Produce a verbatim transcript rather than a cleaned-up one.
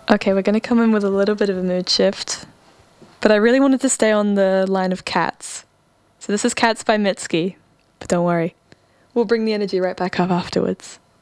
Okay, we're going to come in with a little bit of a mood shift, but I really wanted to stay on the line of Cats. So this is Cats by Mitski, but don't worry, we'll bring the energy right back up afterwards.